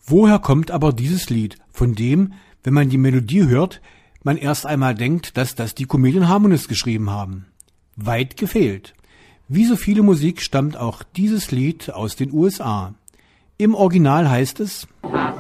Woher kommt aber dieses Lied, von dem, wenn man die Melodie hört, man erst einmal denkt, dass das die Comedian Harmonists geschrieben haben? Weit gefehlt. Wie so viele Musik stammt auch dieses Lied aus den USA. Im Original heißt es: